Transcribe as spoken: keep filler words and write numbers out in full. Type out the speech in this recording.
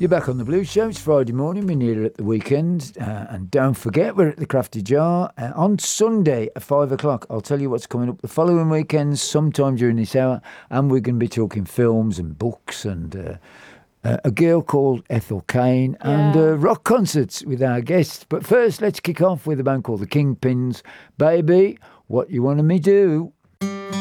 You're back on the Blues Show. It's Friday morning. We're nearly at the weekend. Uh, and don't forget, we're at the Crafty Jar uh, on Sunday at five o'clock. I'll tell you what's coming up the following weekends, sometime during this hour. And we're going to be talking films and books and uh, uh, a girl called Ethel Kane and Yeah. uh, rock concerts with our guests. But first, let's kick off with a band called the Kingpins. Baby, what you wanted me do?